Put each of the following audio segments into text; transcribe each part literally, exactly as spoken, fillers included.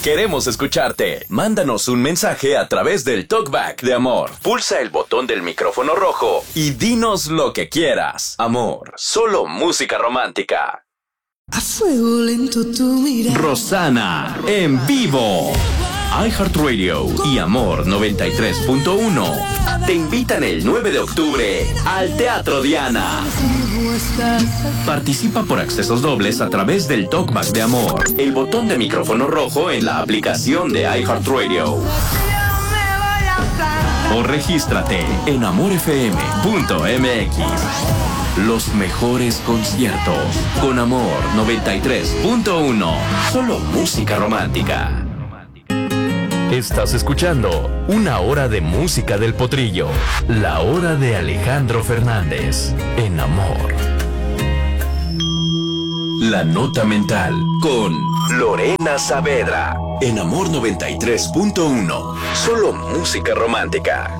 Queremos escucharte. Mándanos un mensaje a través del Talkback de Amor. Pulsa el botón del micrófono rojo y dinos lo que quieras. Amor, solo música romántica. A fuego lento tu mirada. Rosana, en vivo. iHeartRadio y Amor noventa y tres punto uno te invitan el nueve de octubre al Teatro Diana. Participa por accesos dobles a través del Talkback de Amor, el botón de micrófono rojo en la aplicación de iHeartRadio. O regístrate en amor f m punto m x. Los mejores conciertos con Amor noventa y tres punto uno. Solo música romántica. Estás escuchando Una Hora de Música del Potrillo, la hora de Alejandro Fernández, en Amor. La Nota Mental, con Lorena Saavedra, en Amor noventa y tres punto uno. Solo música romántica.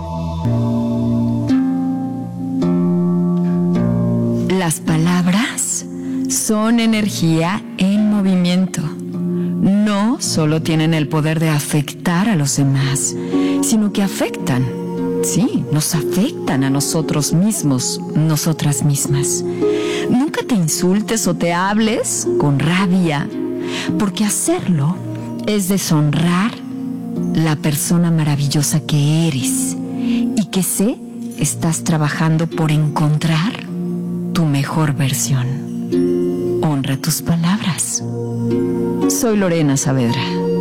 Las palabras son energía en movimiento. No solo tienen el poder de afectar a los demás, sino que afectan, sí, nos afectan a nosotros mismos, nosotras mismas. Nunca te insultes o te hables con rabia, porque hacerlo es deshonrar la persona maravillosa que eres y que sé estás trabajando por encontrar tu mejor versión. Honra tus palabras. Soy Lorena Saavedra.